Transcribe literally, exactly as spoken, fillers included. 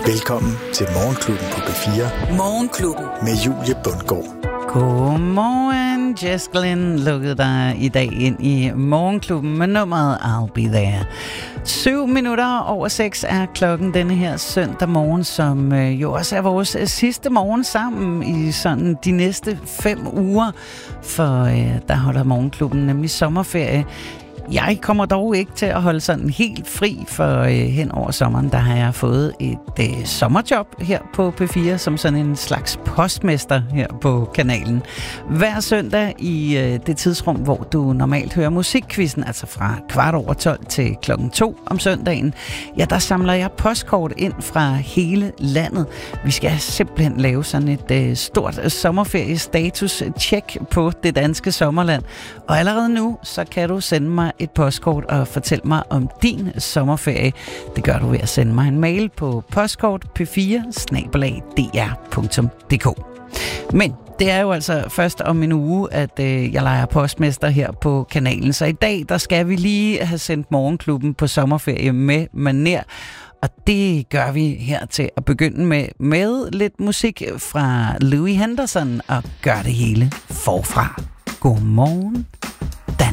Velkommen til Morgenklubben på B fire. Morgenklubben. Med Julie Bundgaard. Godmorgen, Jesslyn lukkede dig i dag ind i Morgenklubben med nummeret I'll Be There. Syv minutter over seks er klokken denne her søndag morgen, som øh, jo også er vores øh, sidste morgen sammen i sådan de næste fem uger, for øh, der holder Morgenklubben nemlig sommerferie. Jeg kommer dog ikke til at holde sådan helt fri, for øh, hen over sommeren, der har jeg fået et øh, sommerjob her på P fire, som sådan en slags postmester her på kanalen. Hver søndag i øh, det tidsrum, hvor du normalt hører musikquizzen, altså fra kvart over tolv til klokken to om søndagen, ja, der samler jeg postkort ind fra hele landet. Vi skal simpelthen lave sådan et øh, stort sommerferiestatus-check på det danske sommerland. Og allerede nu, så kan du sende mig et postkort og fortæl mig om din sommerferie. Det gør du ved at sende mig en mail på postkort p fire snabel-a d r punktum d k. Men det er jo altså først om en uge, at øh, jeg leger postmester her på kanalen. Så i dag, der skal vi lige have sendt Morgenklubben på sommerferie med maner. Og det gør vi her til at begynde med, med lidt musik fra Louis Henderson og gør det hele forfra. Godmorgen.